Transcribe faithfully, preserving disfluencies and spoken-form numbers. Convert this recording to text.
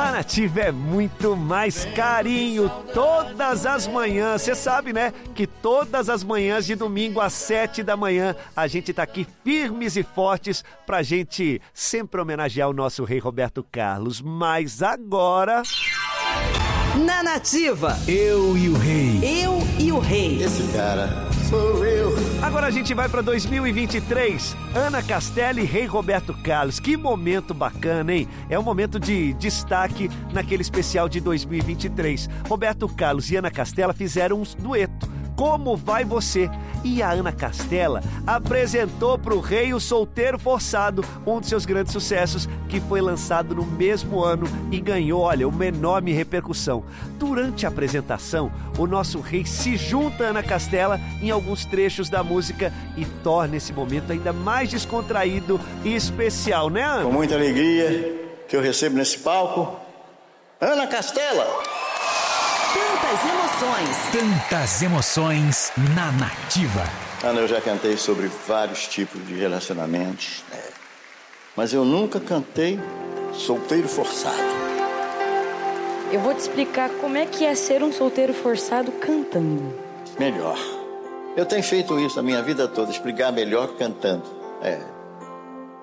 Na Nativa é muito mais carinho todas as manhãs. Você sabe, né? Que todas as manhãs de domingo às sete da manhã a gente tá aqui firmes e fortes pra gente sempre homenagear o nosso rei Roberto Carlos. Mas agora... Na Nativa, eu e o rei. Eu e o rei. Esse cara sou eu. Agora a gente vai para dois mil e vinte e três. Ana Castela e rei Roberto Carlos. Que momento bacana, hein? É um momento de destaque naquele especial de dois mil e vinte e três. Roberto Carlos e Ana Castela fizeram um dueto. Como Vai Você? E a Ana Castela apresentou para o rei o Solteiro Forçado, um de seus grandes sucessos, que foi lançado no mesmo ano e ganhou, olha, uma enorme repercussão. Durante a apresentação, o nosso rei se junta a Ana Castela em alguns trechos da música e torna esse momento ainda mais descontraído e especial, né, Ana? Com muita alegria que eu recebo nesse palco, Ana Castela! Tantas emoções. Tantas emoções na Nativa. Ana, eu já cantei sobre vários tipos de relacionamentos, né? Mas eu nunca cantei solteiro forçado. Eu vou te explicar como é que é ser um solteiro forçado cantando. Melhor. Eu tenho feito isso a minha vida toda, explicar melhor cantando. É.